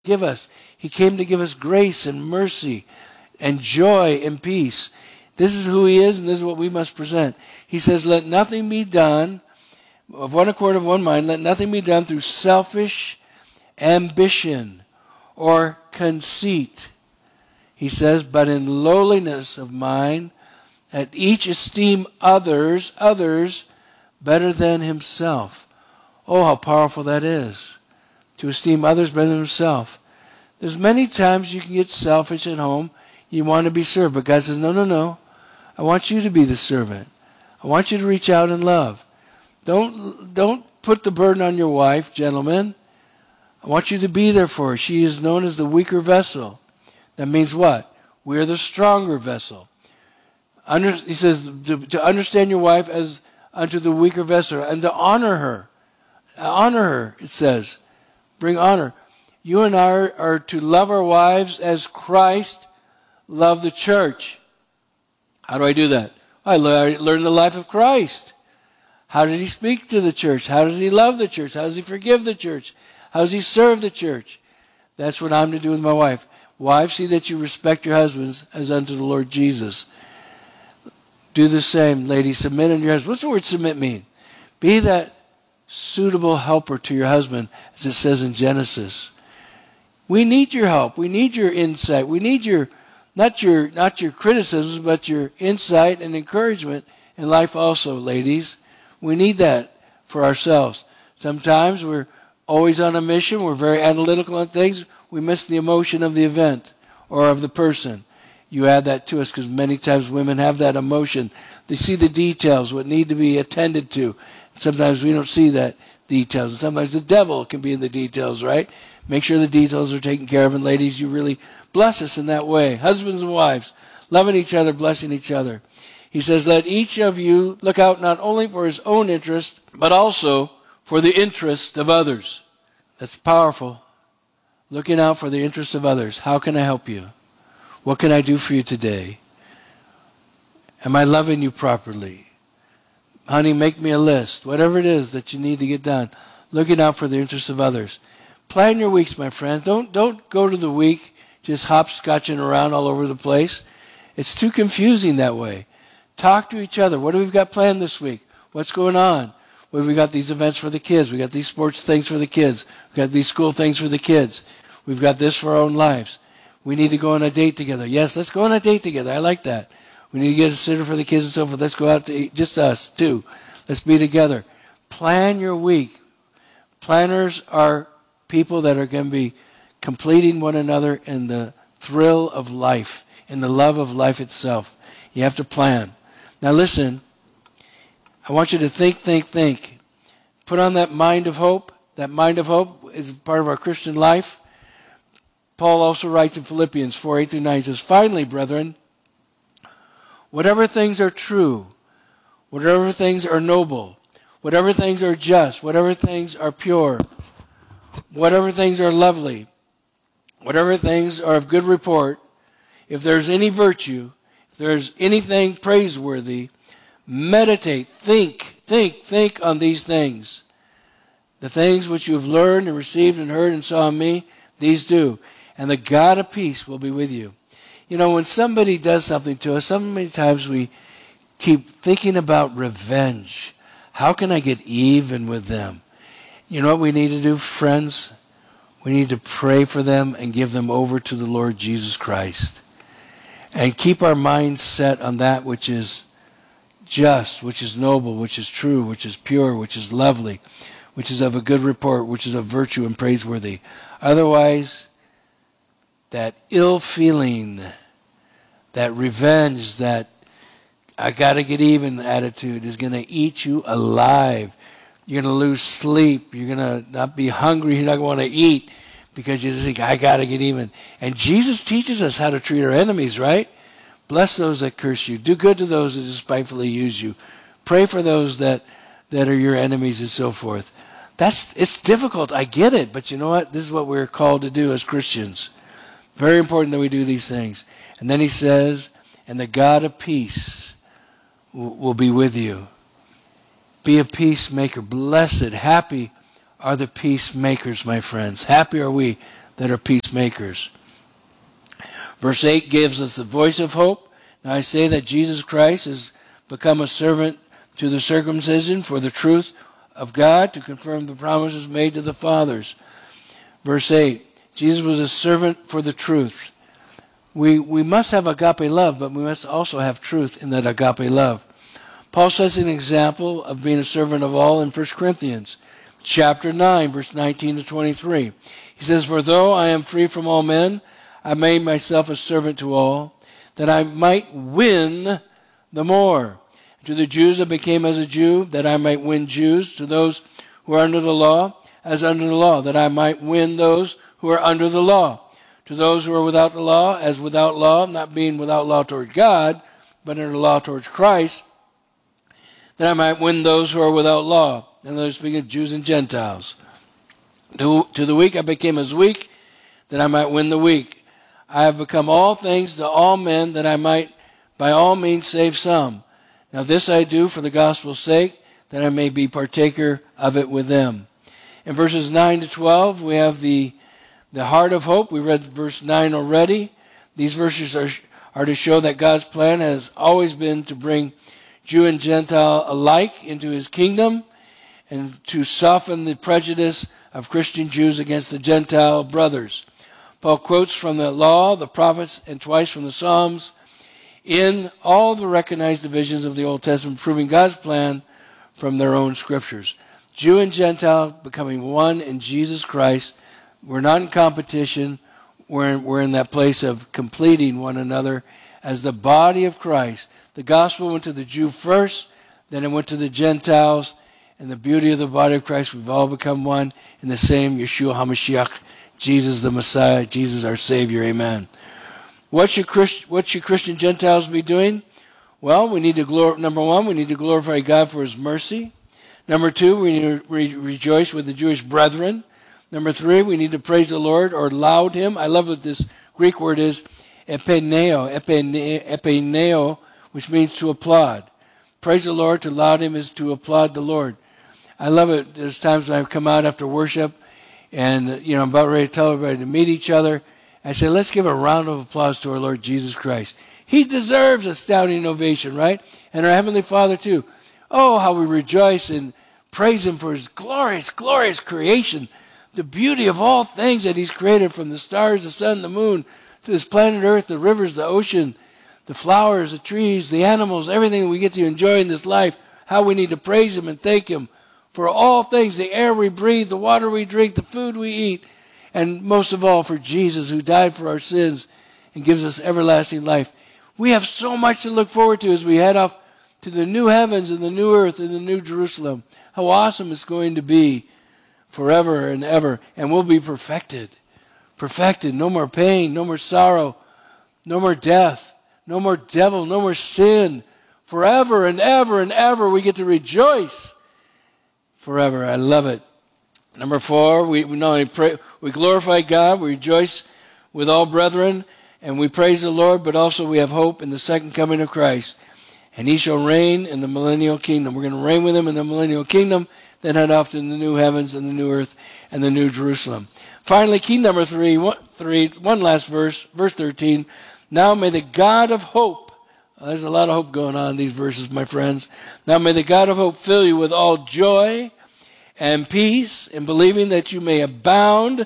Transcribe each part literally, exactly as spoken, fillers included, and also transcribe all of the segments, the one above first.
give us. He came to give us grace and mercy and joy and peace. This is who he is, and this is what we must present. He says, let nothing be done, of one accord, of one mind, let nothing be done through selfish ambition or conceit. He says, but in lowliness of mind, let each esteem others, others better than himself. Oh, how powerful that is, to esteem others better than himself. There's many times you can get selfish at home. You want to be served, but God says, no, no, no. I want you to be the servant. I want you to reach out and love. Don't, don't put the burden on your wife, gentlemen. I want you to be there for her. She is known as the weaker vessel. That means what? We're the stronger vessel. Under, he says to, to understand your wife as unto the weaker vessel and to honor her. Honor her, it says. Bring honor. You and I are, are to love our wives as Christ loved the church. How do I do that? I learn the life of Christ. How did he speak to the church? How does he love the church? How does he forgive the church? How does he serve the church? That's what I'm to do with my wife. Wives, see that you respect your husbands as unto the Lord Jesus. Do the same, ladies. Submit unto your husband. What's the word submit mean? Be that suitable helper to your husband, as it says in Genesis. We need your help. We need your insight. We need your Not your not your criticisms, but your insight and encouragement in life also, ladies. We need that for ourselves. Sometimes we're always on a mission. We're very analytical on things. We miss the emotion of the event or of the person. You add that to us because many times women have that emotion. They see the details, what need to be attended to. Sometimes we don't see that details. And sometimes the devil can be in the details, right? Make sure the details are taken care of. And ladies, you really bless us in that way. Husbands and wives, loving each other, blessing each other. He says, let each of you look out not only for his own interest, but also for the interest of others. That's powerful. Looking out for the interest of others. How can I help you? What can I do for you today? Am I loving you properly? Honey, make me a list. Whatever it is that you need to get done. Looking out for the interests of others. Plan your weeks, my friend. Don't, don't go to the week just hopscotching around all over the place. It's too confusing that way. Talk to each other. What do we got planned this week? What's going on? Well, we got these events for the kids. We got these sports things for the kids. We got these school things for the kids. We've got this for our own lives. We need to go on a date together. Yes, let's go on a date together. I like that. We need to get a sitter for the kids and so forth. Let's go out to eat. Just us, too. Let's be together. Plan your week. Planners are people that are going to be completing one another in the thrill of life, in the love of life itself. You have to plan. Now listen, I want you to think, think, think. Put on that mind of hope. That mind of hope is part of our Christian life. Paul also writes in Philippians four, eight through nine, he says, finally, brethren, whatever things are true, whatever things are noble, whatever things are just, whatever things are pure, whatever things are lovely, whatever things are of good report, if there's any virtue, if there's anything praiseworthy, meditate, think, think, think on these things. The things which you have learned and received and heard and saw in me, these do. And the God of peace will be with you. You know, when somebody does something to us, so many times we keep thinking about revenge. How can I get even with them? You know what we need to do, friends? We need to pray for them and give them over to the Lord Jesus Christ. And keep our minds set on that which is just, which is noble, which is true, which is pure, which is lovely, which is of a good report, which is of virtue and praiseworthy. Otherwise, that ill feeling, that revenge, that I got to get even attitude is going to eat you alive. You're going to lose sleep. You're going to not be hungry. You're not going to want to eat because you think, I got to get even. And Jesus teaches us how to treat our enemies, right? Bless those that curse you. Do good to those that despitefully use you. Pray for those that, that are your enemies and so forth. That's, it's difficult. I get it. But you know what? This is what we're called to do as Christians. Very important that we do these things. And then he says, and the God of peace will, will be with you. Be a peacemaker. Blessed, happy are the peacemakers, my friends. Happy are we that are peacemakers. Verse eight gives us the voice of hope. Now I say that Jesus Christ has become a servant to the circumcision for the truth of God, to confirm the promises made to the fathers. Verse eight, Jesus was a servant for the truth. We, we must have agape love, but we must also have truth in that agape love. Paul sets an example of being a servant of all in First Corinthians chapter nine, verse nineteen to twenty-three. He says, "For though I am free from all men, I made myself a servant to all, that I might win the more. To the Jews I became as a Jew, that I might win Jews. To those who are under the law, as under the law, that I might win those who are under the law. To those who are without the law, as without law, not being without law toward God, but under the law towards Christ, that I might win those who are without law." And they're speaking of Jews and Gentiles. To, to the weak I became as weak, that I might win the weak. I have become all things to all men, that I might by all means save some. Now this I do for the gospel's sake, that I may be partaker of it with them. In verses nine to twelve, we have the, the heart of hope. We read verse nine already. These verses are, are to show that God's plan has always been to bring Jew and Gentile alike into his kingdom, and to soften the prejudice of Christian Jews against the Gentile brothers. Paul quotes from the law, the prophets, and twice from the Psalms in all the recognized divisions of the Old Testament, proving God's plan from their own scriptures. Jew and Gentile becoming one in Jesus Christ. We're not in competition. We're in, we're in that place of completing one another as the body of Christ. The gospel went to the Jew first, then it went to the Gentiles. And the beauty of the body of Christ, we've all become one in the same Yeshua HaMashiach, Jesus the Messiah, Jesus our Savior, amen. What should, Christ, what should Christian Gentiles be doing? Well, we need to glor- number one, we need to glorify God for his mercy. Number two, we need to re- rejoice with the Jewish brethren. Number three, we need to praise the Lord or laud him. I love what this Greek word is, epeneo, epene, epeneo, which means to applaud. Praise the Lord, to laud him is to applaud the Lord. I love it. There's times when I come out after worship and, you know, I'm about ready to tell everybody to meet each other. I say, let's give a round of applause to our Lord Jesus Christ. He deserves a standing ovation, right? And our Heavenly Father too. Oh, how we rejoice and praise him for his glorious, glorious creation. The beauty of all things that he's created, from the stars, the sun, the moon, to this planet Earth, the rivers, the ocean, the flowers, the trees, the animals, everything we get to enjoy in this life. How we need to praise him and thank him for all things, the air we breathe, the water we drink, the food we eat, and most of all for Jesus, who died for our sins and gives us everlasting life. We have so much to look forward to as we head off to the new heavens and the new earth and the new Jerusalem. How awesome it's going to be forever and ever, and we'll be perfected. Perfected, no more pain, no more sorrow, no more death, no more devil, no more sin. Forever and ever and ever we get to rejoice. Forever. I love it. Number four, we, we not only pray, we glorify God, we rejoice with all brethren, and we praise the Lord, but also we have hope in the second coming of Christ. And he shall reign in the millennial kingdom. We're going to reign with him in the millennial kingdom, then head off to the new heavens and the new earth and the new Jerusalem. Finally, key number three, one, three, one last verse, verse thirteen. Now may the God of hope, there's a lot of hope going on in these verses, my friends. Now may the God of hope fill you with all joy and peace in believing, that you may abound,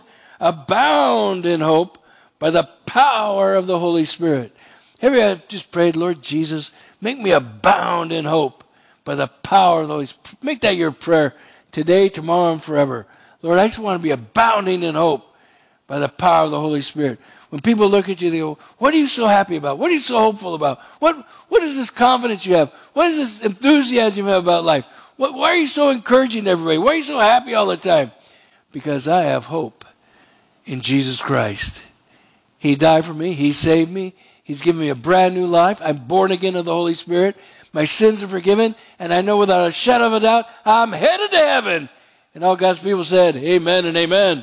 abound in hope by the power of the Holy Spirit. Have you just prayed, Lord Jesus, make me abound in hope by the power of the Holy Spirit? Make that your prayer today, tomorrow, and forever. Lord, I just want to be abounding in hope by the power of the Holy Spirit. When people look at you, they go, what are you so happy about? What are you so hopeful about? What, what is this confidence you have? What is this enthusiasm you have about life? What, why are you so encouraging to everybody? Why are you so happy all the time? Because I have hope in Jesus Christ. He died for me. He saved me. He's given me a brand new life. I'm born again of the Holy Spirit. My sins are forgiven. And I know without a shadow of a doubt, I'm headed to heaven. And all God's people said, amen and amen.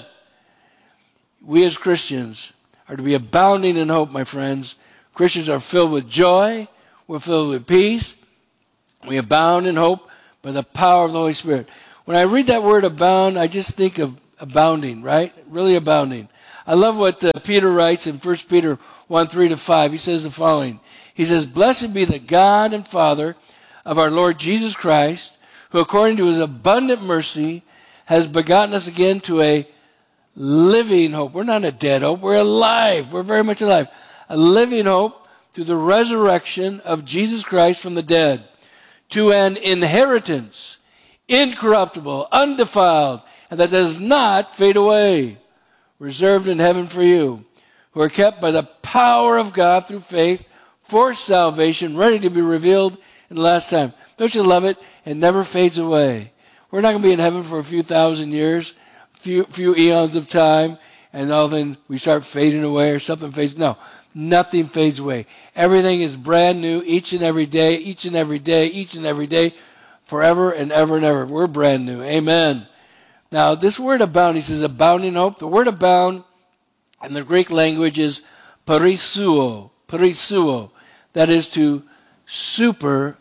We as Christians are to be abounding in hope, my friends. Christians are filled with joy. We're filled with peace. We abound in hope by the power of the Holy Spirit. When I read that word abound, I just think of abounding, right? Really abounding. I love what uh, Peter writes in First Peter one, three to five. He says the following. He says, "Blessed be the God and Father of our Lord Jesus Christ, who according to his abundant mercy has begotten us again to a living hope." We're not a dead hope. We're alive. We're very much alive. A living hope through the resurrection of Jesus Christ from the dead, to an inheritance, incorruptible, undefiled, and that does not fade away, reserved in heaven for you, who are kept by the power of God through faith for salvation, ready to be revealed in the last time. Don't you love it? It never fades away. We're not going to be in heaven for a few thousand years, few few eons of time, and all then we start fading away or something fades. No, nothing fades away. Everything is brand new each and every day, each and every day, each and every day, forever and ever and ever. We're brand new. Amen. Now, this word abound, he says abounding hope. The word abound in the Greek language is perisuo, perisuo. That is to super,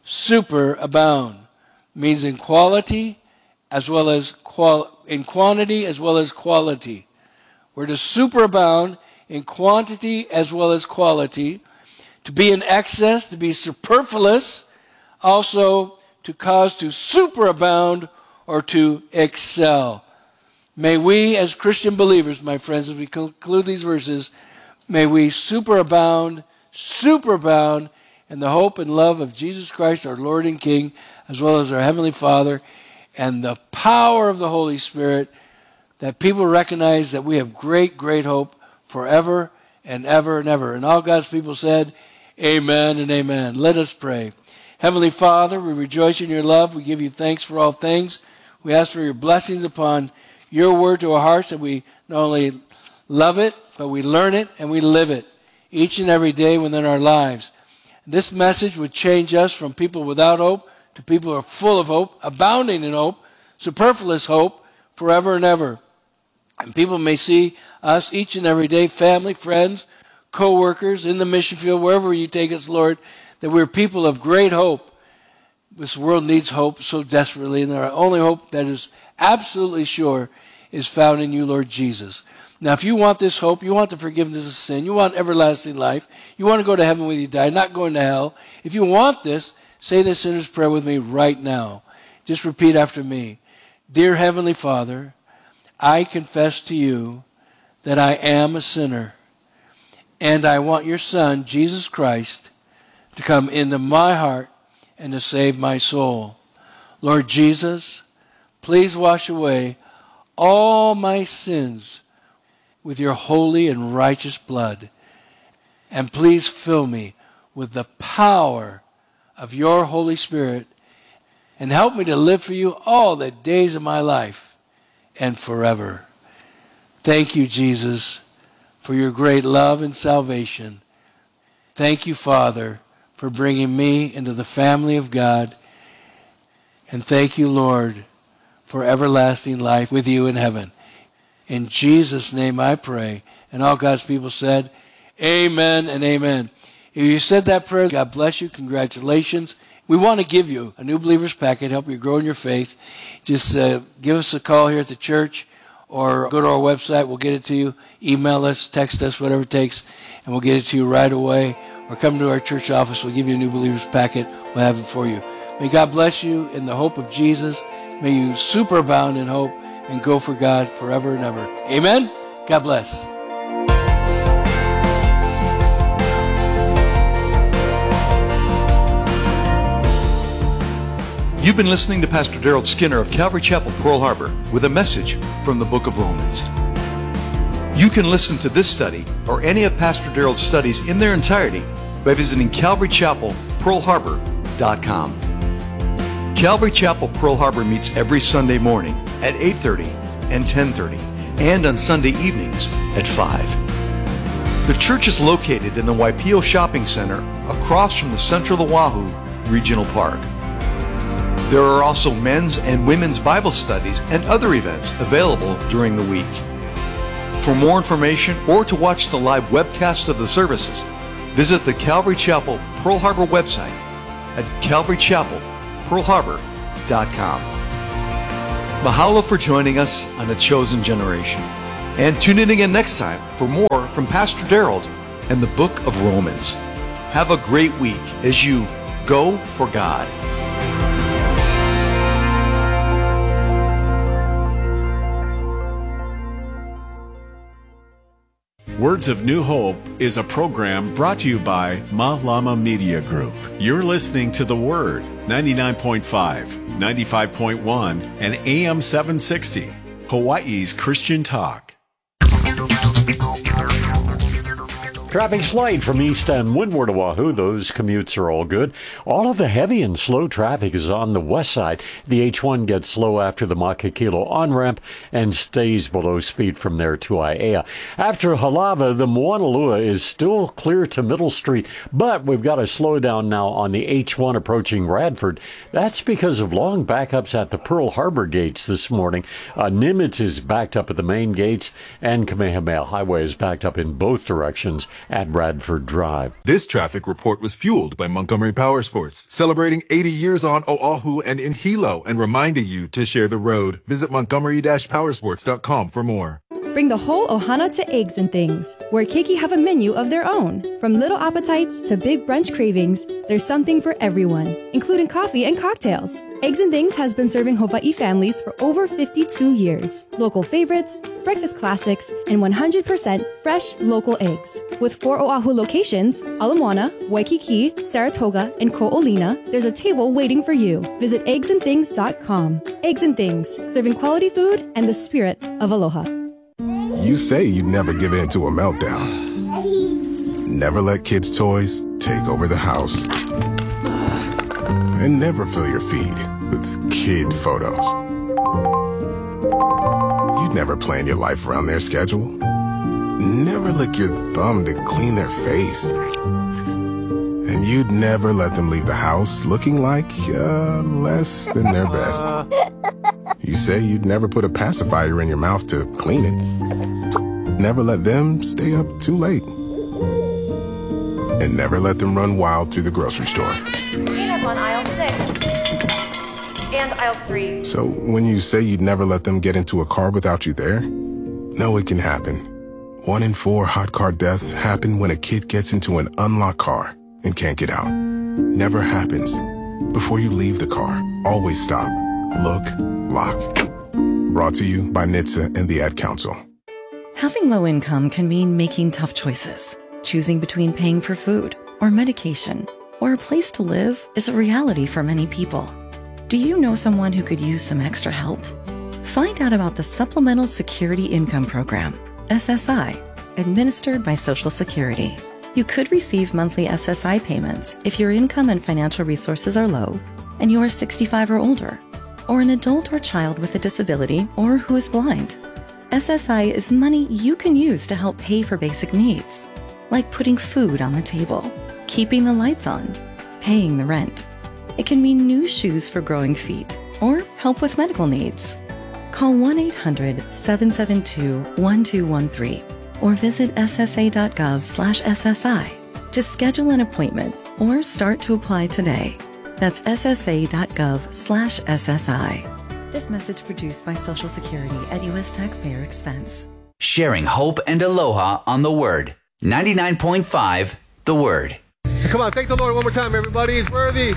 super abound. Means in quality as well as qual in quantity as well as quality. We're to superabound in quantity as well as quality, to be in excess, to be superfluous, also to cause to superabound or to excel. May we as Christian believers, my friends, as we conclude these verses, may we superabound, superabound in the hope and love of Jesus Christ, our Lord and King, as well as our Heavenly Father, and the power of the Holy Spirit, that people recognize that we have great, great hope forever and ever and ever. And all God's people said, amen and amen. Let us pray. Heavenly Father, we rejoice in your love. We give you thanks for all things. We ask for your blessings upon your word to our hearts, that we not only love it, but we learn it and we live it each and every day within our lives. This message would change us from people without hope to people who are full of hope, abounding in hope, superfluous hope, forever and ever. And people may see us each and every day, family, friends, co-workers, in the mission field, wherever you take us, Lord, that we're people of great hope. This world needs hope so desperately, and our only hope that is absolutely sure is found in you, Lord Jesus. Now, if you want this hope, you want the forgiveness of sin, you want everlasting life, you want to go to heaven when you die, not going to hell. If you want this, say this sinner's prayer with me right now. Just repeat after me. Dear Heavenly Father, I confess to you that I am a sinner, and I want your Son, Jesus Christ, to come into my heart and to save my soul. Lord Jesus, please wash away all my sins with your holy and righteous blood. And please fill me with the power of your Holy Spirit and help me to live for you all the days of my life and forever. Thank you, Jesus, for your great love and salvation. Thank you, Father, for bringing me into the family of God. And thank you, Lord, for everlasting life with you in heaven. In Jesus' name I pray. And all God's people said, amen and amen. If you said that prayer, God bless you. Congratulations. We want to give you a New Believers Packet, help you grow in your faith. Just uh, give us a call here at the church or go to our website. We'll get it to you. Email us, text us, whatever it takes, and we'll get it to you right away. Or come to our church office. We'll give you a New Believers Packet. We'll have it for you. May God bless you in the hope of Jesus. May you superabound in hope and go for God forever and ever. Amen? God bless. You've been listening to Pastor Daryl Skinner of Calvary Chapel, Pearl Harbor, with a message from the book of Romans. You can listen to this study or any of Pastor Daryl's studies in their entirety by visiting calvary chapel pearl harbor dot com. Calvary Chapel, Pearl Harbor meets every Sunday morning at eight thirty and ten thirty, and on Sunday evenings at five. The church is located in the Waipio Shopping Center across from the Central Oahu Regional Park. There are also men's and women's Bible studies and other events available during the week. For more information or to watch the live webcast of the services, visit the Calvary Chapel Pearl Harbor website at calvary chapel pearl harbor dot com. Mahalo for joining us on A Chosen Generation. And tune in again next time for more from Pastor Daryl and the book of Romans. Have a great week as you go for God. Words of New Hope is a program brought to you by Ma Lama Media Group. You're listening to The Word, ninety-nine point five, ninety-five point one, and A M seven sixty, Hawaii's Christian Talk. Traffic's light from east and windward of Oahu. Those commutes are all good. All of the heavy and slow traffic is on the west side. The H one gets slow after the Makakilo on-ramp and stays below speed from there to Aiea. After Halava, the Moanalua is still clear to Middle Street, but we've got a slowdown now on the H one approaching Radford. That's because of long backups at the Pearl Harbor gates this morning. Uh, Nimitz is backed up at the main gates, and Kamehameha Highway is backed up in both directions at Radford Drive. This traffic report was fueled by Montgomery Power Sports, celebrating eighty years on Oahu and in Hilo and reminding you to share the road. Visit montgomery dash powersports dot com for more. Bring the whole ohana to Eggs and Things, where Keiki have a menu of their own. From little appetites to big brunch cravings, there's something for everyone, including coffee and cocktails. Eggs and Things has been serving Hawaii families for over fifty-two years. Local favorites, breakfast classics, and one hundred percent fresh local eggs. With four Oahu locations, Ala Moana, Waikiki, Saratoga, and Ko'olina, there's a table waiting for you. Visit eggs and things dot com. Eggs and Things, serving quality food and the spirit of aloha. You say you'd never give in to a meltdown. Never let kids' toys take over the house. And never fill your feed with kid photos. You'd never plan your life around their schedule. Never lick your thumb to clean their face. And you'd never let them leave the house looking like uh, less than their best. You say you'd never put a pacifier in your mouth to clean it. Never let them stay up too late. And never let them run wild through the grocery store. Peanuts on aisle six. And aisle three. So when you say you'd never let them get into a car without you there, know it can happen. One in four hot car deaths happen when a kid gets into an unlocked car and can't get out. Never happens. Before you leave the car, always stop, look, lock. Brought to you by N H T S A and the Ad Council. Having low income can mean making tough choices. Choosing between paying for food or medication or a place to live is a reality for many people. Do you know someone who could use some extra help? Find out about the Supplemental Security Income Program, S S I, administered by Social Security. You could receive monthly S S I payments if your income and financial resources are low and you are sixty-five or older, or an adult or child with a disability or who is blind. S S I is money you can use to help pay for basic needs, like putting food on the table, keeping the lights on, paying the rent. It can mean new shoes for growing feet or help with medical needs. Call one eight hundred, seven seven two, one two one three or visit S S A dot gov slash S S I to schedule an appointment or start to apply today. That's S S A dot gov slash S S I. This message produced by Social Security at U S taxpayer expense. Sharing hope and aloha on The Word. ninety-nine point five, The Word. Come on, thank the Lord one more time, everybody. He's worthy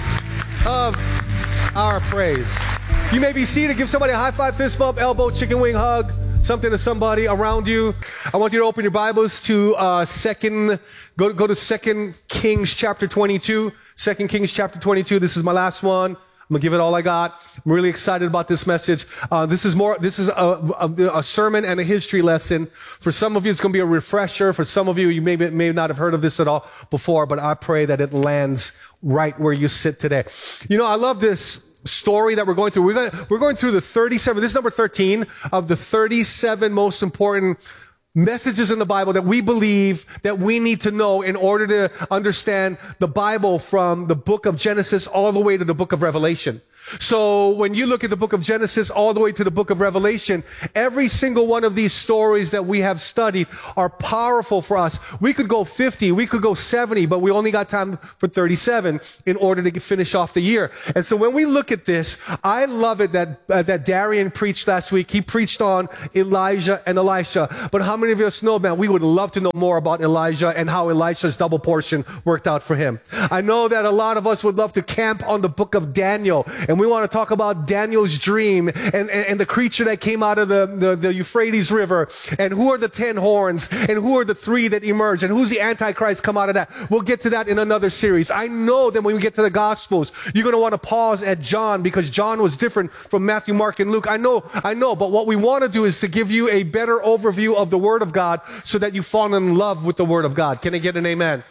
of our praise. You may be seated. Give somebody a high five, fist bump, elbow, chicken wing hug, something to somebody around you. I want you to open your Bibles to uh, second. Go go to Second Kings chapter twenty-two. Second Kings chapter twenty-two. This is my last one. I'm gonna give it all I got. I'm really excited about this message. Uh, this is more, this is a, a, a sermon and a history lesson. For some of you, it's gonna be a refresher. For some of you, you may, may not have heard of this at all before, but I pray that it lands right where you sit today. You know, I love this story that we're going through. We're going, we're going through the thirty-seven, this is number thirteen of the thirty-seven most important messages in the Bible that we believe that we need to know in order to understand the Bible from the book of Genesis all the way to the book of Revelation. So when you look at the book of Genesis all the way to the book of Revelation, every single one of these stories that we have studied are powerful for us. We could go fifty, we could go seventy, but we only got time for thirty-seven in order to finish off the year. And so when we look at this, I love it that uh, that Darian preached last week. He preached on Elijah and Elisha. But how many of us know, man, we would love to know more about Elijah and how Elisha's double portion worked out for him. I know that a lot of us would love to camp on the book of Daniel, and we want to talk about Daniel's dream and, and, and the creature that came out of the, the, the Euphrates River, and who are the ten horns, and who are the three that emerge, and who's the Antichrist come out of that. We'll get to that in another series. I know that when we get to the Gospels, you're going to want to pause at John, because John was different from Matthew, Mark, and Luke. I know, I know, but what we want to do is to give you a better overview of the Word of God so that you fall in love with the Word of God. Can I get an amen?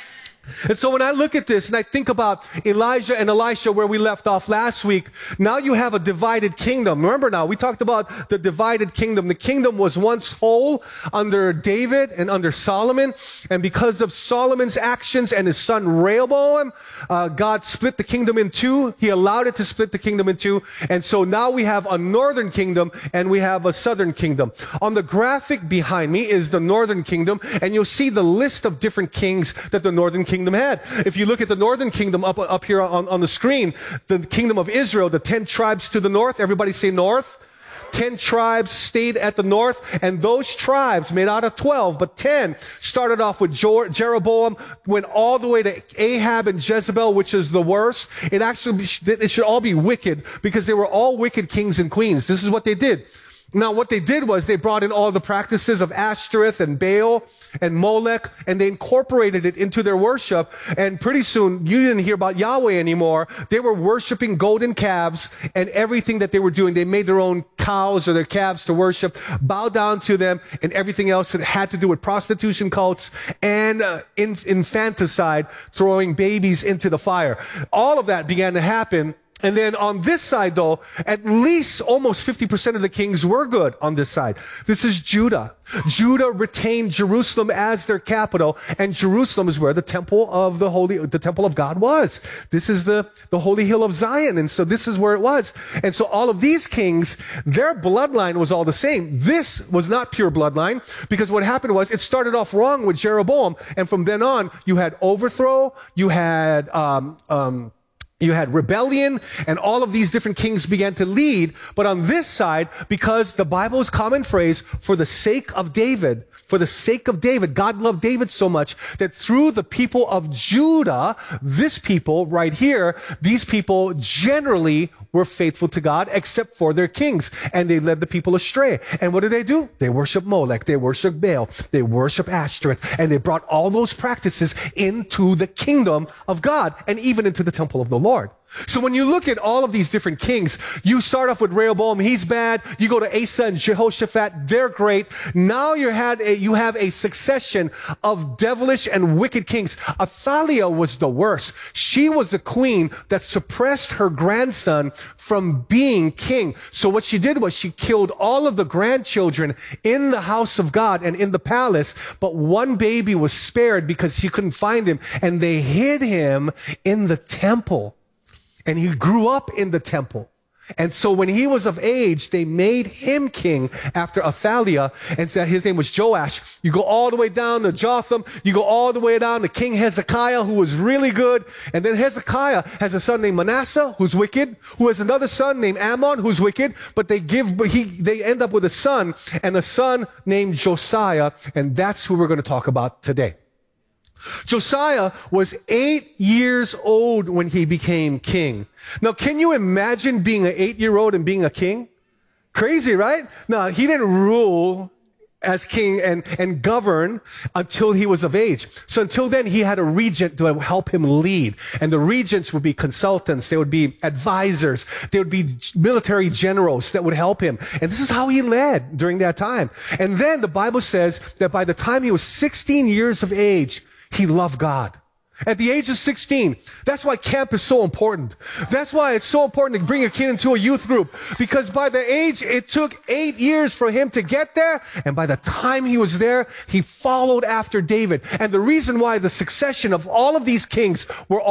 And so when I look at this and I think about Elijah and Elisha, where we left off last week, now you have a divided kingdom. Remember now, we talked about the divided kingdom. The kingdom was once whole under David and under Solomon. And because of Solomon's actions and his son Rehoboam, uh, God split the kingdom in two. He allowed it to split the kingdom in two. And so now we have a northern kingdom and we have a southern kingdom. On the graphic behind me is the northern kingdom, and you'll see the list of different kings that the northern kingdom kingdom had. If you look at the northern kingdom up, up here on, on the screen, the kingdom of Israel, the ten tribes to the north, everybody say north. Ten tribes stayed at the north, and those tribes made out of twelve, but ten started off with Jeroboam, went all the way to Ahab and Jezebel, which is the worst. It actually, it should all be wicked, because they were all wicked kings and queens. This is what they did. Now, what they did was they brought in all the practices of Ashtoreth and Baal and Molech, and they incorporated it into their worship. And pretty soon, you didn't hear about Yahweh anymore. They were worshiping golden calves, and everything that they were doing, they made their own cows or their calves to worship, bow down to them, and everything else that had to do with prostitution cults and uh, infanticide, throwing babies into the fire. All of that began to happen. And then on this side, though, at least almost fifty percent of the kings were good on this side. This is Judah. Judah retained Jerusalem as their capital, and Jerusalem is where the temple of the holy, the temple of God was. This is the, the holy hill of Zion, and so this is where it was. And so all of these kings, their bloodline was all the same. This was not pure bloodline, because what happened was it started off wrong with Jeroboam, and from then on, you had overthrow, you had, um, um, You had rebellion, and all of these different kings began to lead. But on this side, because the Bible's common phrase, for the sake of David, for the sake of David, God loved David so much that through the people of Judah, this people right here, these people generally were faithful to God except for their kings, and they led the people astray. And what did they do? They worship Molech, they worship Baal, they worship Ashtoreth, and they brought all those practices into the kingdom of God and even into the temple of the Lord. So when you look at all of these different kings, you start off with Rehoboam, he's bad. You go to Asa and Jehoshaphat, they're great. Now you had a, you have a succession of devilish and wicked kings. Athaliah was the worst. She was the queen that suppressed her grandson from being king. So what she did was she killed all of the grandchildren in the house of God and in the palace, but one baby was spared because she couldn't find him, and they hid him in the temple. And he grew up in the temple. And so when he was of age, they made him king after Athaliah, and said his name was Joash. You go all the way down to Jotham. You go all the way down to King Hezekiah, who was really good. And then Hezekiah has a son named Manasseh, who's wicked, who has another son named Ammon, who's wicked. But they give, he, they end up with a son, and a son named Josiah. And that's who we're going to talk about today. Josiah was eight years old when he became king. Now, can you imagine being an eight-year-old and being a king? Crazy, right? No, he didn't rule as king and, and govern until he was of age. So until then, he had a regent to help him lead. And the regents would be consultants. They would be advisors. They would be military generals that would help him. And this is how he led during that time. And then the Bible says that by the time he was sixteen years of age, he loved God. At the age of sixteen. That's why camp is so important. That's why it's so important to bring a kid into a youth group. Because by the age, it took eight years for him to get there. And by the time he was there, he followed after David. And the reason why the succession of all of these kings were all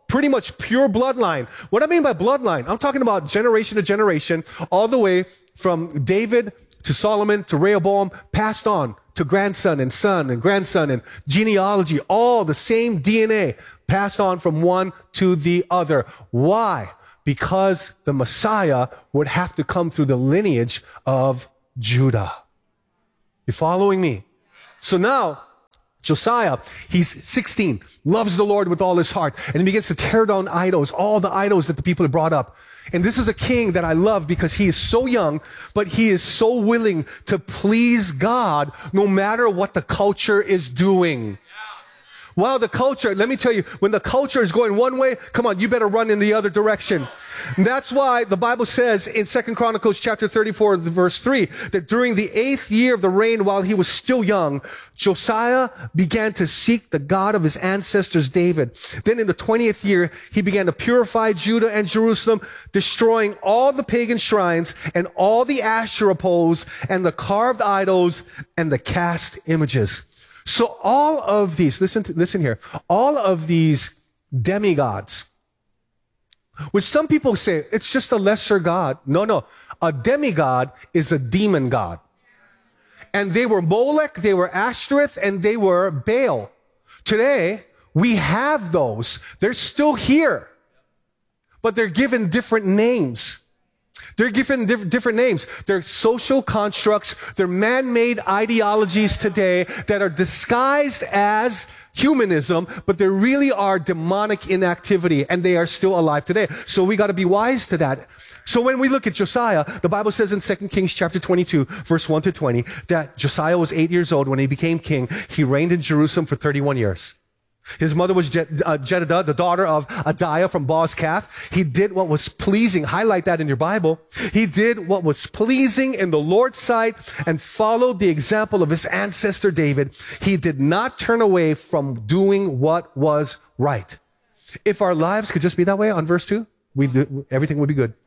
pretty much pure bloodline. What I mean by bloodline, I'm talking about generation to generation, all the way from David to Solomon to Rehoboam, passed on to grandson and son and grandson and genealogy, all the same D N A, passed on from one to the other. Why? Because the Messiah would have to come through the lineage of Judah. You following me? So now, Josiah, he's sixteen, loves the Lord with all his heart, and he begins to tear down idols, all the idols that the people had brought up. And this is a king that I love because he is so young, but he is so willing to please God no matter what the culture is doing. Wow, the culture, let me tell you, when the culture is going one way, come on, you better run in the other direction. And that's why the Bible says in Second Chronicles chapter thirty-four, verse three, that during the eighth year of the reign, while he was still young, Josiah began to seek the God of his ancestors, David. Then in the twentieth year, he began to purify Judah and Jerusalem, destroying all the pagan shrines and all the Asherah poles and the carved idols and the cast images. So all of these, listen to, listen here, all of these demigods, which some people say, it's just a lesser god. No, no. A demigod is a demon god. And they were Molech, they were Ashtoreth, and they were Baal. Today, we have those. They're still here. But they're given different names. They're given diff- different names. They're social constructs. They're man-made ideologies today that are disguised as humanism, but they really are demonic inactivity, and they are still alive today. So we got to be wise to that. So when we look at Josiah, the Bible says in Second Kings chapter twenty-two, verse one to twenty, that Josiah was eight years old when he became king. He reigned in Jerusalem for thirty-one years. His mother was Je- uh, Jedidah, the daughter of Adiah from Boaz-Kath. He did what was pleasing. Highlight that in your Bible. He did what was pleasing in the Lord's sight and followed the example of his ancestor David. He did not turn away from doing what was right. If our lives could just be that way on verse two, we do, everything would be good.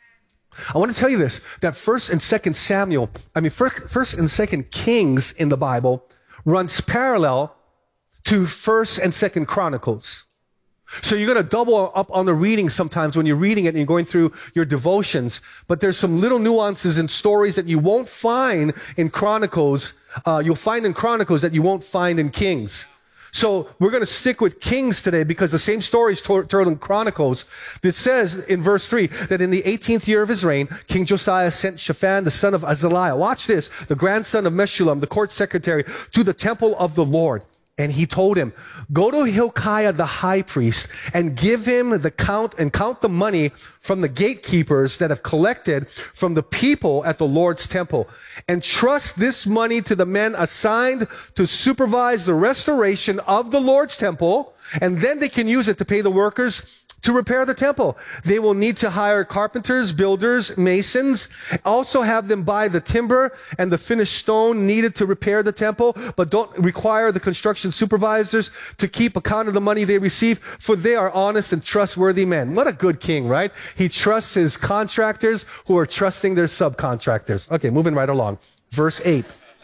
I want to tell you this, that First and Second Samuel, I mean, First, First and Second Kings in the Bible runs parallel to First and Second Chronicles. So you're going to double up on the reading sometimes when you're reading it and you're going through your devotions. But there's some little nuances and stories that you won't find in Chronicles. Uh, you'll find in Chronicles that you won't find in Kings. So we're going to stick with Kings today because the same story is told in Chronicles. That says in verse three that in the eighteenth year of his reign, King Josiah sent Shaphan, the son of Azaliah, watch this, the grandson of Meshullam, the court secretary, to the temple of the Lord. And he told him, go to Hilkiah the high priest and give him the count and count the money from the gatekeepers that have collected from the people at the Lord's temple, and trust this money to the men assigned to supervise the restoration of the Lord's temple, and then they can use it to pay the workers to repair the temple. They will need to hire carpenters, builders, masons, also have them buy the timber and the finished stone needed to repair the temple, but don't require the construction supervisors to keep account of the money they receive, for they are honest and trustworthy men. What a good king, right? He trusts his contractors who are trusting their subcontractors. Okay, moving right along. Verse eight.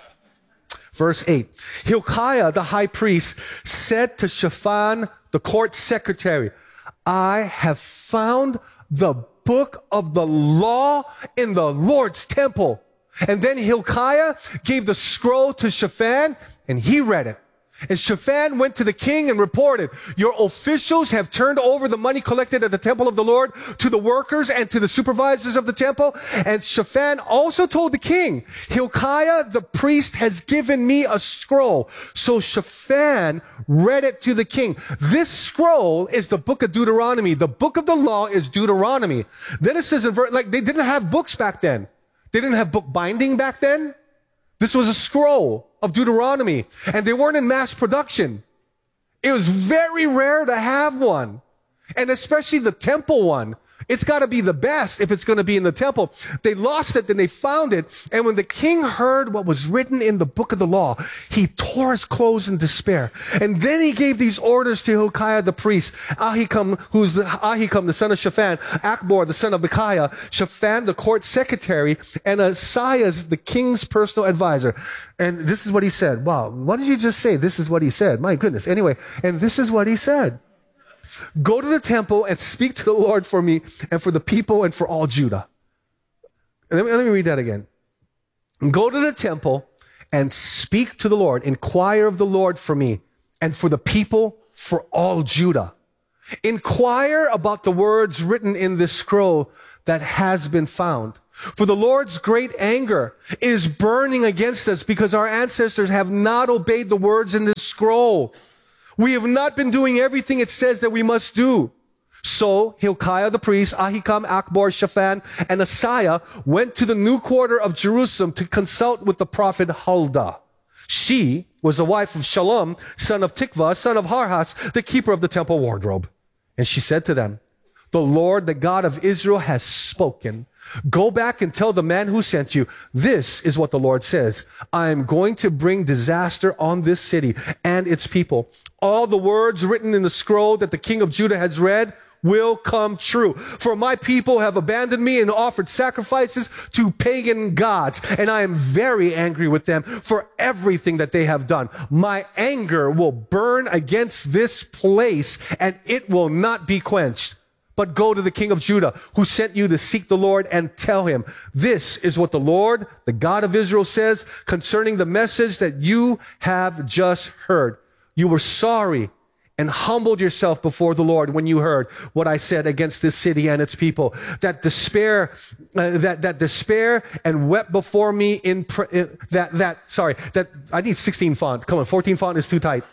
Verse eight. Hilkiah, the high priest, said to Shaphan, the court secretary, I have found the book of the law in the Lord's temple. And then Hilkiah gave the scroll to Shaphan, and he read it. And Shaphan went to the king and reported, your officials have turned over the money collected at the temple of the Lord to the workers and to the supervisors of the temple. And Shaphan also told the king, Hilkiah the priest has given me a scroll. So Shaphan read it to the king. This scroll is the book of Deuteronomy. The book of the law is Deuteronomy. Then it says, in verse, like they didn't have books back then. They didn't have book binding back then. This was a scroll of Deuteronomy, and they weren't in mass production. It was very rare to have one, and especially the temple one. It's got to be the best if it's going to be in the temple. They lost it, then they found it, and when the king heard what was written in the book of the law, he tore his clothes in despair. And then he gave these orders to Hilkiah the priest, Ahikam, who's the Ahikam, the son of Shaphan, Akbor, the son of Micaiah, Shaphan, the court secretary, and Asaiah, the king's personal advisor. And this is what he said. Wow, what did you just say? This is what he said. My goodness. Anyway, and this is what he said. Go to the temple and speak to the Lord for me and for the people and for all Judah. Let me, let me read that again. Go to the temple and speak to the Lord. Inquire of the Lord for me and for the people, for all Judah. Inquire about the words written in this scroll that has been found. For the Lord's great anger is burning against us because our ancestors have not obeyed the words in this scroll. We have not been doing everything it says that we must do. So Hilkiah the priest, Ahikam, Akbor, Shaphan, and Asaiah went to the new quarter of Jerusalem to consult with the prophet Huldah. She was the wife of Shallum, son of Tikvah, son of Harhas, the keeper of the temple wardrobe. And she said to them, the Lord, the God of Israel, has spoken. Go back and tell the man who sent you, this is what the Lord says. I am going to bring disaster on this city and its people. All the words written in the scroll that the king of Judah has read will come true. For my people have abandoned me and offered sacrifices to pagan gods, and I am very angry with them for everything that they have done. My anger will burn against this place, and it will not be quenched. But go to the king of Judah, who sent you to seek the Lord, and tell him, this is what the Lord, the God of Israel, says concerning the message that you have just heard. You were sorry and humbled yourself before the Lord when you heard what I said against this city and its people. That despair, uh, that that despair and wept before me in, pr- in that that sorry that I need sixteen font. Come on, fourteen font is too tight.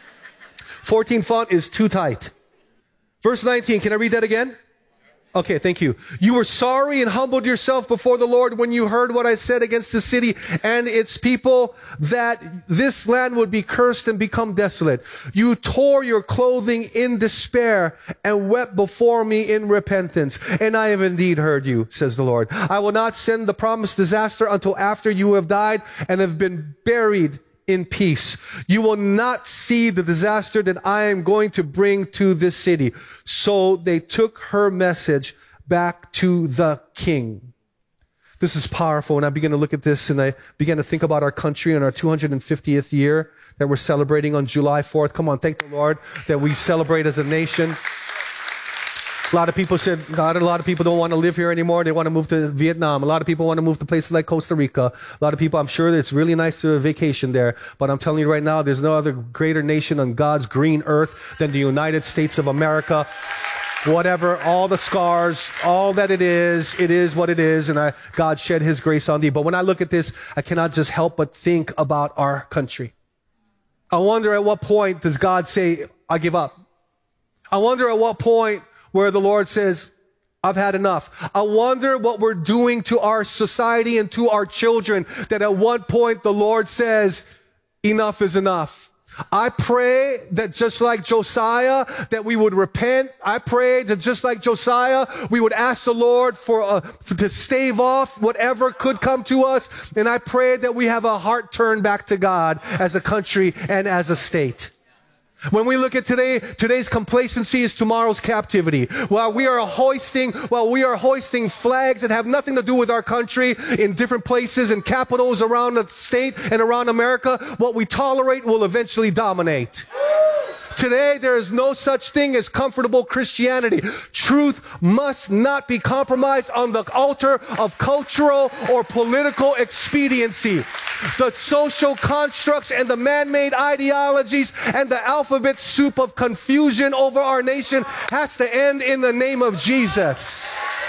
fourteen font is too tight. Verse nineteen, can I read that again? Okay, thank you. You were sorry and humbled yourself before the Lord when you heard what I said against the city and its people, that this land would be cursed and become desolate. You tore your clothing in despair and wept before me in repentance. And I have indeed heard you, says the Lord. I will not send the promised disaster until after you have died and have been buried in peace. You will not see the disaster that I am going to bring to this city. So they took her message back to the king. This is powerful. And I began to look at this and I began to think about our country and our two hundred fiftieth year that we're celebrating on July fourth. Come on, thank the Lord that we celebrate as a nation. A lot of people said, God, a lot of people don't want to live here anymore. They want to move to Vietnam. A lot of people want to move to places like Costa Rica. A lot of people, I'm sure that it's really nice to vacation there. But I'm telling you right now, there's no other greater nation on God's green earth than the United States of America. Whatever, all the scars, all that it is, it is what it is. And I, God shed his grace on thee. But when I look at this, I cannot just help but think about our country. I wonder at what point does God say, I give up? I wonder at what point where the Lord says, I've had enough. I wonder what we're doing to our society and to our children, that at one point the Lord says, enough is enough. I pray that just like Josiah, that we would repent. I pray that just like Josiah, we would ask the Lord for, uh, for to stave off whatever could come to us. And I pray that we have a heart turned back to God as a country and as a state. When we look at today, today's complacency is tomorrow's captivity. While we are hoisting, while we are hoisting flags that have nothing to do with our country in different places and capitals around the state and around America, what we tolerate will eventually dominate. Today, there is no such thing as comfortable Christianity. Truth must not be compromised on the altar of cultural or political expediency. The social constructs and the man-made ideologies and the alphabet soup of confusion over our nation has to end in the name of Jesus.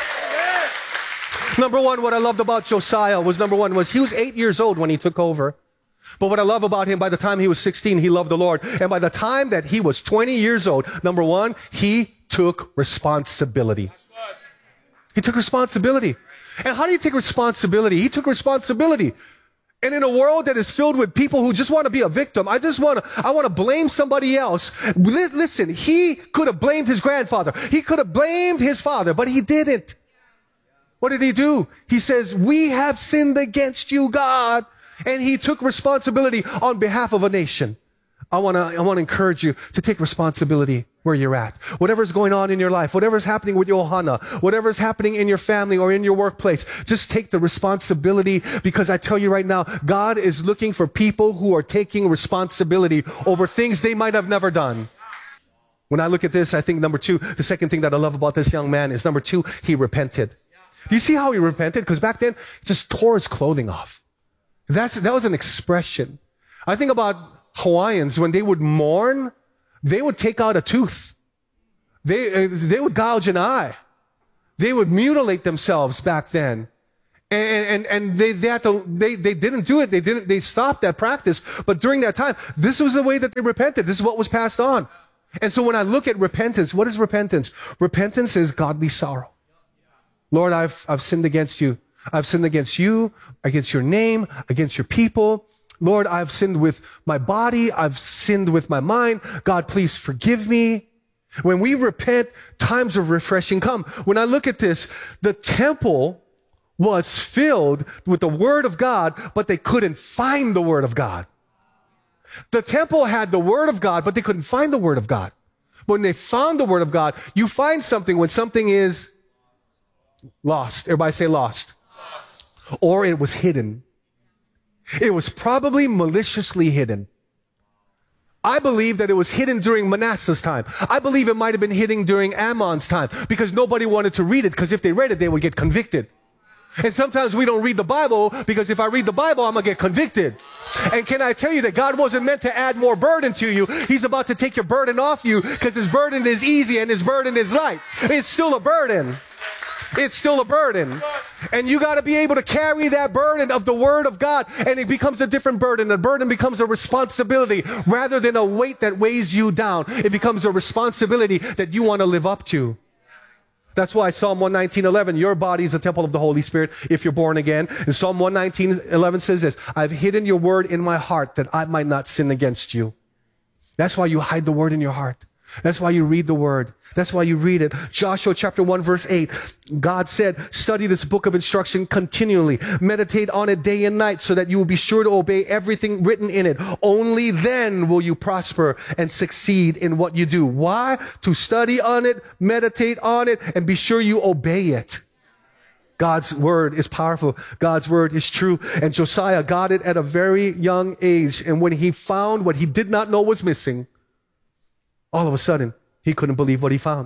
Number one, what I loved about Josiah was, number one, was he was eight years old when he took over. But what I love about him, by the time he was sixteen, he loved the Lord. And by the time that he was twenty years old, number one, he took responsibility. He took responsibility. And how do you take responsibility? He took responsibility. And in a world that is filled with people who just want to be a victim, I just want to, I want to blame somebody else. Listen, he could have blamed his grandfather. He could have blamed his father, but he didn't. What did he do? He says, we have sinned against you, God. And he took responsibility on behalf of a nation. I want to I want to encourage you to take responsibility where you're at. Whatever's going on in your life, whatever's happening with Johanna, whatever's happening in your family or in your workplace, just take the responsibility, because I tell you right now, God is looking for people who are taking responsibility over things they might have never done. When I look at this, I think number two, the second thing that I love about this young man is number two, he repented. Do you see how he repented? Because back then, he just tore his clothing off. That's, that was an expression. I think about Hawaiians, when they would mourn, they would take out a tooth. They, uh, they would gouge an eye. They would mutilate themselves back then. And, and, and they, they had to, they, they didn't do it. They didn't, they stopped that practice. But during that time, this was the way that they repented. This is what was passed on. And so when I look at repentance, what is repentance? Repentance is godly sorrow. Lord, I've, I've sinned against you. I've sinned against you, against your name, against your people. Lord, I've sinned with my body. I've sinned with my mind. God, please forgive me. When we repent, times of refreshing come. When I look at this, the temple was filled with the Word of God, but they couldn't find the Word of God. The temple had the Word of God, but they couldn't find the Word of God. When they found the Word of God, you find something when something is lost. Everybody say lost. Lost. Or it was hidden. It was probably maliciously hidden. I believe that it was hidden during Manasseh's time. I believe it might have been hidden during Ammon's time because nobody wanted to read it, because if they read it, they would get convicted. And sometimes we don't read the Bible because if I read the Bible, I'm going to get convicted. And can I tell you that God wasn't meant to add more burden to you. He's about to take your burden off you because his burden is easy and his burden is light. It's still a burden. It's still a burden. And you got to be able to carry that burden of the Word of God, and it becomes a different burden. The burden becomes a responsibility rather than a weight that weighs you down. It becomes a responsibility that you want to live up to. That's why Psalm one nineteen eleven, your body is a temple of the Holy Spirit if you're born again. And Psalm one nineteen eleven says this, I've hidden your word in my heart that I might not sin against you. That's why you hide the word in your heart. That's why you read the word. That's why you read it. Joshua chapter one verse eight, God said, study this book of instruction continually. Meditate on it day and night so that you will be sure to obey everything written in it. Only then will you prosper and succeed in what you do. Why? To study on it, meditate on it, and be sure you obey it. God's word is powerful. God's word is true. And Josiah got it at a very young age. And when he found what he did not know was missing, all of a sudden, he couldn't believe what he found.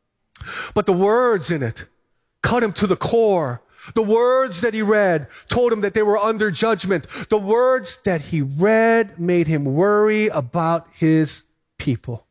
But the words in it cut him to the core. The words that he read told him that they were under judgment. The words that he read made him worry about his people.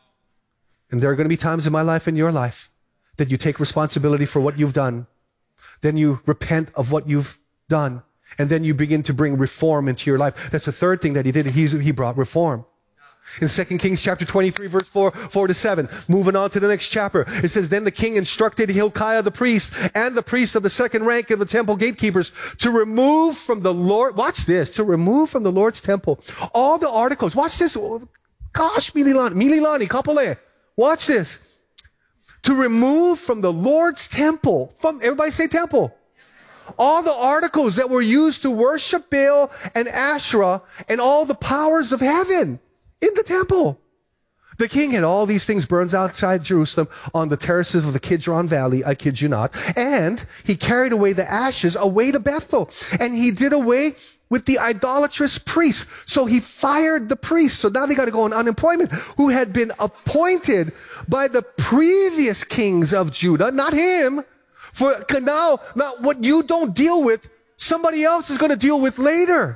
And there are going to be times in my life and your life that you take responsibility for what you've done. Then you repent of what you've done. And then you begin to bring reform into your life. That's the third thing that he did. He's, he brought reform. In Second Kings chapter twenty-three, verse four, four to seven, moving on to the next chapter, it says, then the king instructed Hilkiah the priest and the priests of the second rank of the temple gatekeepers to remove from the Lord, watch this, to remove from the Lord's temple all the articles. Watch this. Gosh, Mililani, Mililani, Kapole. Watch this. To remove from the Lord's temple, from, everybody say temple. All the articles that were used to worship Baal and Asherah and all the powers of heaven. In the temple. The king had all these things burned outside Jerusalem on the terraces of the Kidron Valley, I kid you not. And he carried away the ashes away to Bethel. And he did away with the idolatrous priests. So he fired the priests. So now they got to go on unemployment, who had been appointed by the previous kings of Judah, not him. For now, now what you don't deal with, somebody else is going to deal with later.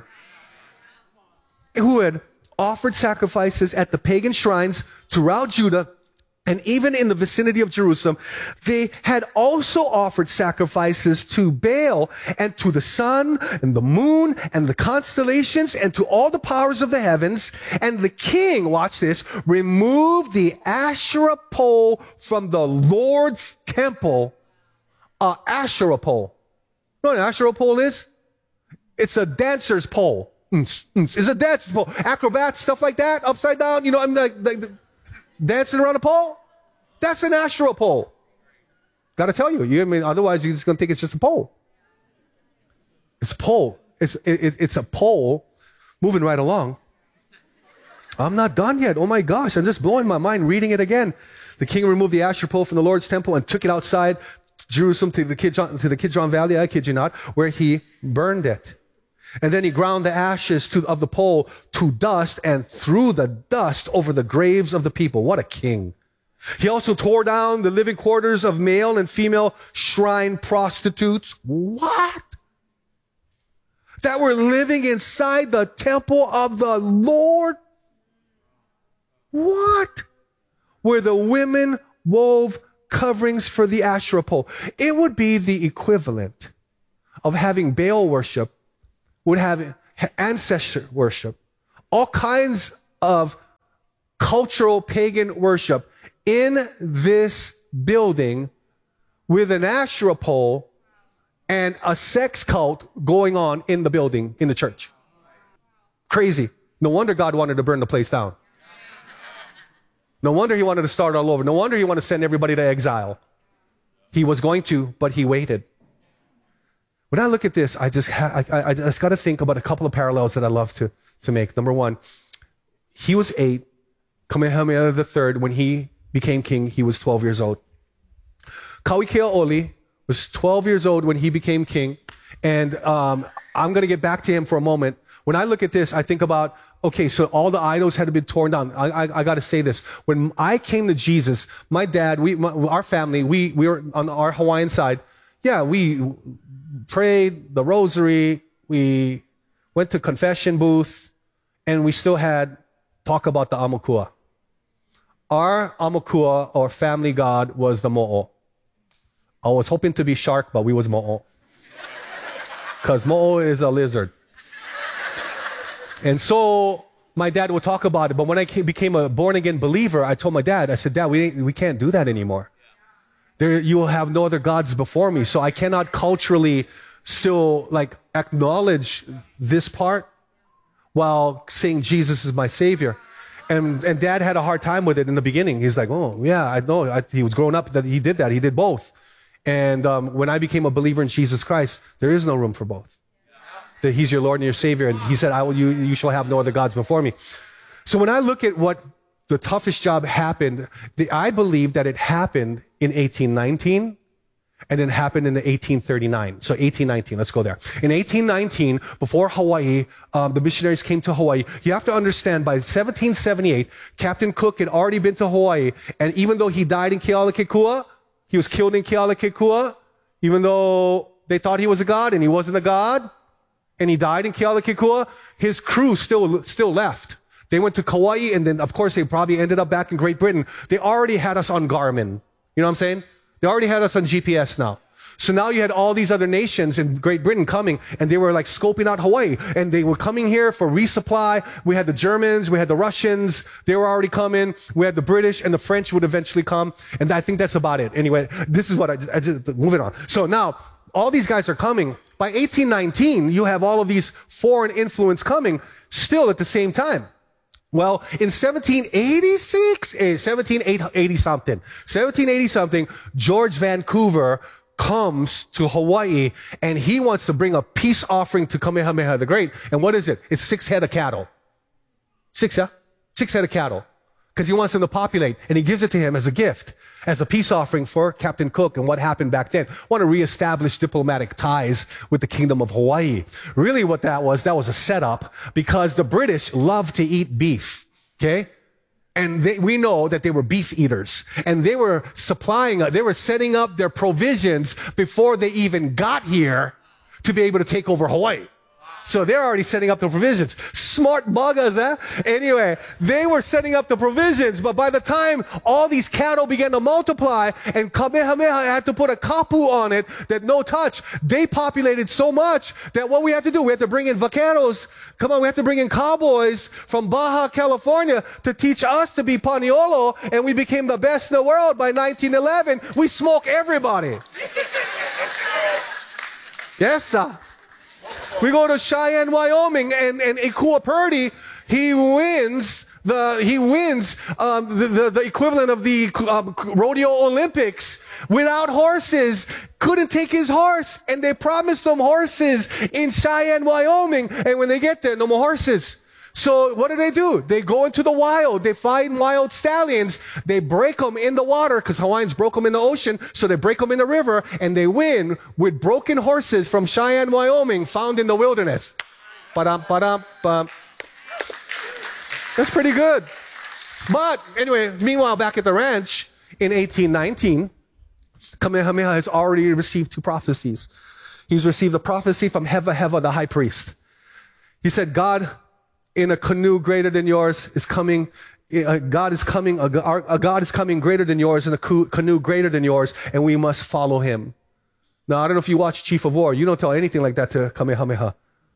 Who had offered sacrifices at the pagan shrines throughout Judah and even in the vicinity of Jerusalem. They had also offered sacrifices to Baal and to the sun and the moon and the constellations and to all the powers of the heavens. And the king, watch this, removed the Asherah pole from the Lord's temple. Uh, Asherah pole. You know what an Asherah pole is? It's a dancer's pole. Is a dance pole, acrobats, stuff like that, upside down, you know, I'm like, like dancing around a pole. That's an Asherah pole. Got to tell you, you I mean, otherwise you're just gonna think it's just a pole. It's a pole. It's it, it's a pole moving right along. I'm not done yet. Oh my gosh, I'm just blowing my mind reading it again. The king removed the Asherah pole from the Lord's temple and took it outside Jerusalem to the Kidron, to the Kidron Valley, I kid you not, where he burned it. And then he ground the ashes to, of the pole to dust and threw the dust over the graves of the people. What a king. He also tore down the living quarters of male and female shrine prostitutes. What? That were living inside the temple of the Lord? What? Where the women wove coverings for the Asherah pole. It would be the equivalent of having Baal worship, would have ancestor worship, all kinds of cultural pagan worship in this building with an Asherah pole and a sex cult going on in the building, in the church. Crazy. No wonder God wanted to burn the place down. No wonder he wanted to start all over. No wonder he wanted to send everybody to exile. He was going to, but he waited. When I look at this, I just, ha- I, I just got to think about a couple of parallels that I love to, to make. Number one, he was eight. Kamehameha the third, when he became king, he was twelve years old. Kauikeaoli was twelve years old when he became king. And um, I'm going to get back to him for a moment. When I look at this, I think about, okay, so all the idols had to be torn down. I, I, I got to say this. When I came to Jesus, my dad, we, my, our family, we, we were on our Hawaiian side. Yeah, we prayed the rosary. We went to confession booth, and we still had talk about the Amakua. Our Amakua, or family god, was the Mo'o. I was hoping to be shark, but we was Mo'o. Because Mo'o is a lizard. And so my dad would talk about it. But when I came, became a born-again believer, I told my dad, I said, Dad, we, we can't do that anymore. There, you will have no other gods before me. So I cannot culturally still like acknowledge this part while saying Jesus is my Savior. And, and Dad had a hard time with it in the beginning. He's like, oh, yeah, I know. I, he was growing up that he did that. He did both. And um, when I became a believer in Jesus Christ, there is no room for both. That he's your Lord and your Savior. And he said, I will, you, you shall have no other gods before me. So when I look at what the toughest job happened, the, I believe that it happened in eighteen nineteen and it happened in the eighteen thirty-nine. So eighteen nineteen, let's go there. In eighteen nineteen, before Hawaii, um, the missionaries came to Hawaii. You have to understand, by seventeen seventy-eight, Captain Cook had already been to Hawaii. And even though he died in Kealakekua, he was killed in Kealakekua, even though they thought he was a god and he wasn't a god, and he died in Kealakekua, his crew still, still left. They went to Kauai, and then, of course, they probably ended up back in Great Britain. They already had us on Garmin. You know what I'm saying? They already had us on G P S now. So now you had all these other nations in Great Britain coming, and they were like scoping out Hawaii. And they were coming here for resupply. We had the Germans, we had the Russians. They were already coming. We had the British, and the French would eventually come. And I think that's about it. Anyway, this is what I, I just, moving on. So now, all these guys are coming. By eighteen nineteen, you have all of these foreign influence coming still at the same time. Well, in seventeen eighty-six, eh, seventeen eighty something, seventeen eighty something, George Vancouver comes to Hawaii, and he wants to bring a peace offering to Kamehameha the Great. And what is it? It's six head of cattle. Six, yeah? Six head of cattle. Because he wants them to populate, and he gives it to him as a gift, as a peace offering for Captain Cook and what happened back then. Want to reestablish diplomatic ties with the Kingdom of Hawaii. Really what that was, that was a setup, because the British love to eat beef, okay? And they, we know that they were beef eaters, and they were supplying, they were setting up their provisions before they even got here to be able to take over Hawaii. So they're already setting up the provisions. Smart buggers, eh? Anyway, they were setting up the provisions, but by the time all these cattle began to multiply and Kamehameha had to put a kapu on it that no touch, they populated so much that what we had to do, we had to bring in vaqueros. Come on, we had to bring in cowboys from Baja California to teach us to be Paniolo, and we became the best in the world by nineteen eleven. We smoke everybody. Yes, sir. We go to Cheyenne, Wyoming, and, and Ikua Purdy, he wins the, he wins, um, the, the, the equivalent of the um, rodeo Olympics without horses. Couldn't take his horse, and they promised him horses in Cheyenne, Wyoming, and when they get there, no more horses. So what do they do? They go into the wild. They find wild stallions. They break them in the water, because Hawaiians broke them in the ocean. So they break them in the river, and they win with broken horses from Cheyenne, Wyoming, found in the wilderness. ba-dum, ba-dum, bum. That's pretty good. But anyway, meanwhile, back at the ranch in eighteen nineteen, Kamehameha has already received two prophecies. He's received a prophecy from Heva Heva, the high priest. He said, God in a canoe greater than yours is coming. Uh, God is coming, a, a God is coming greater than yours in a canoe greater than yours, and we must follow him. Now, I don't know if you watch Chief of War. You don't tell anything like that to Kamehameha.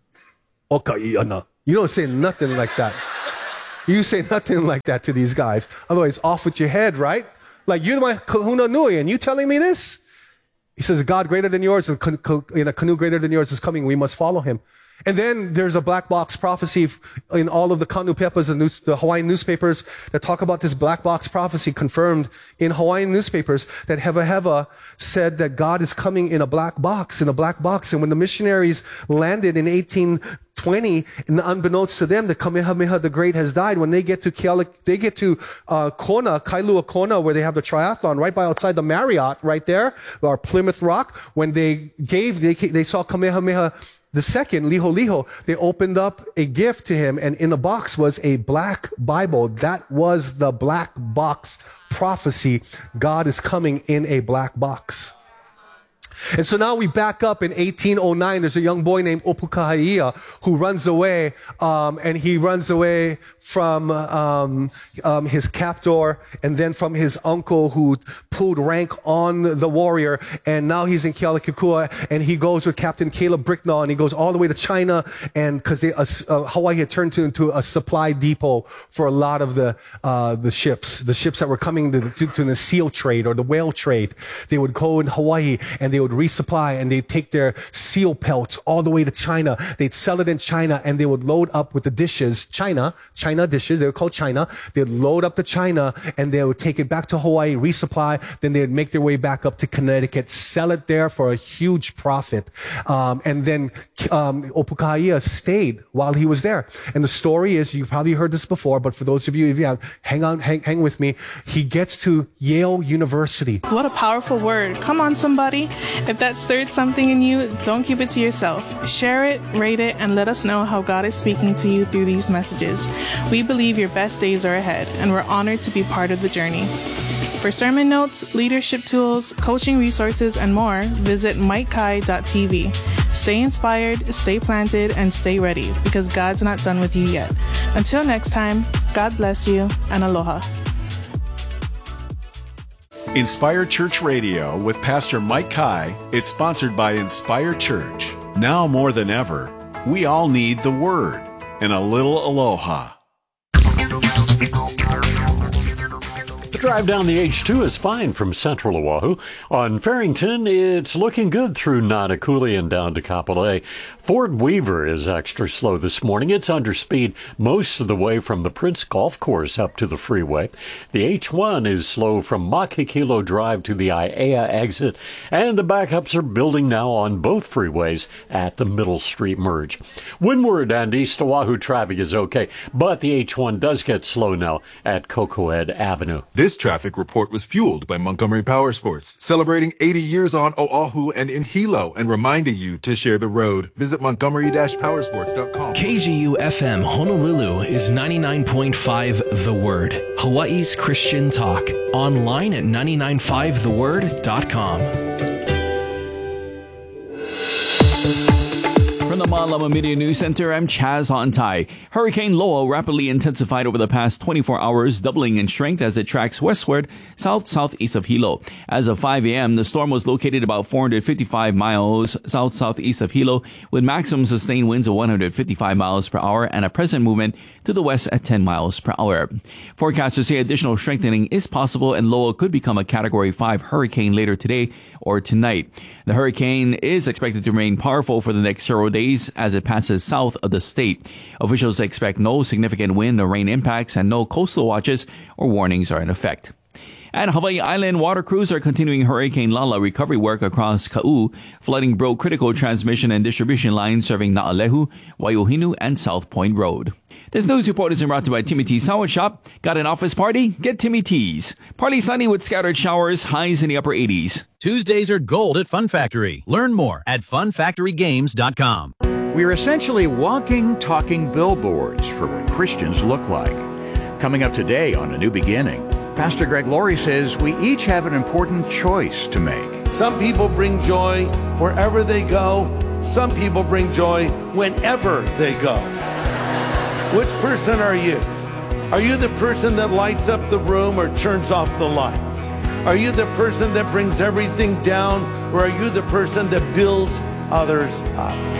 You don't say nothing like that. You say nothing like that to these guys. Otherwise, off with your head, right? Like, you're my kahuna nui, and you telling me this? He says, God greater than yours, in a canoe greater than yours is coming. We must follow him. And then there's a black box prophecy in all of the Kanupepas and the Hawaiian newspapers that talk about this black box prophecy confirmed in Hawaiian newspapers that Heva Heva said that God is coming in a black box, in a black box. And when the missionaries landed in eighteen twenty, and unbeknownst to them, that Kamehameha the Great has died. When they get to Keala, they get to uh, Kona, Kailua Kona, where they have the triathlon, right by outside the Marriott, right there, or Plymouth Rock. When they gave, they, they saw Kamehameha the second, Liho Liho, they opened up a gift to him, and in the box was a black Bible. That was the black box prophecy. God is coming in a black box. And so now we back up in eighteen oh nine. There's a young boy named Opukahaia who runs away, um, and he runs away from um, um, his captor and then from his uncle who pulled rank on the warrior. And now he's in Kealakekua, and he goes with Captain Caleb Bricknell, and he goes all the way to China, and because they uh, uh, Hawaii had turned to, into a supply depot for a lot of the uh, the ships, the ships that were coming to, to, to the seal trade or the whale trade. They would go in Hawaii and they would resupply, and they'd take their seal pelts all the way to China. They'd sell it in China, and they would load up with the dishes, China, China dishes, they were called China. They'd load up to China, and they would take it back to Hawaii, resupply, then they'd make their way back up to Connecticut, sell it there for a huge profit. Um, and then um, Opukahaia stayed while he was there. And the story is, you've probably heard this before, but for those of you, if you have, hang on, hang, hang with me. He gets to Yale University. What a powerful word. Come on, somebody. If that stirred something in you, don't keep it to yourself. Share it, rate it, and let us know how God is speaking to you through these messages. We believe your best days are ahead, and we're honored to be part of the journey. For sermon notes, leadership tools, coaching resources, and more, visit mike kai dot t v. Stay inspired, stay planted, and stay ready, because God's not done with you yet. Until next time, God bless you, and aloha. Inspire Church Radio with Pastor Mike Kai is sponsored by Inspire Church. Now more than ever, we all need the Word and a little aloha. The drive down the H two is fine from central Oahu. On Farrington, it's looking good through Nanakuli and down to Kapolei. Fort Weaver is extra slow this morning. It's under speed most of the way from the Prince Golf Course up to the freeway. The H one is slow from Makikilo Drive to the Aiea exit, and the backups are building now on both freeways at the Middle Street merge. Windward and East Oahu traffic is okay, but the H one does get slow now at Cocoed Avenue. This traffic report was fueled by Montgomery Power Sports, celebrating eighty years on Oahu and in Hilo, and reminding you to share the road. Visit montgomery dash powersports dot com. K G U F M Honolulu is ninety-nine point five The Word, Hawaii's Christian talk. Online at nine nine five the word dot com. From the Malama Media News Center, I'm Chaz Hontai. Hurricane Loa rapidly intensified over the past twenty-four hours, doubling in strength as it tracks westward, south-southeast of Hilo. As of five a.m., the storm was located about four hundred fifty-five miles south-southeast of Hilo, with maximum sustained winds of one hundred fifty-five miles per hour and a present movement to the west at ten miles per hour. Forecasters say additional strengthening is possible, and Loa could become a Category five hurricane later today or tonight. The hurricane is expected to remain powerful for the next several days as it passes south of the state. Officials expect no significant wind or rain impacts, and no coastal watches or warnings are in effect. And Hawaii Island water crews are continuing Hurricane Lala recovery work across Ka'u. Flooding broke critical transmission and distribution lines serving Na'alehu, Waiuhinu, and South Point Road. This news report is brought to you by Timmy T's Sandwich Shop. Got an office party? Get Timmy T's. Partly sunny with scattered showers, highs in the upper eighties. Tuesdays are gold at Fun Factory. Learn more at fun factory games dot com. We're essentially walking, talking billboards for what Christians look like. Coming up today on A New Beginning, Pastor Greg Laurie says we each have an important choice to make. Some people bring joy wherever they go. Some people bring joy whenever they go. Which person are you? Are you the person that lights up the room or turns off the lights? Are you the person that brings everything down, or are you the person that builds others up?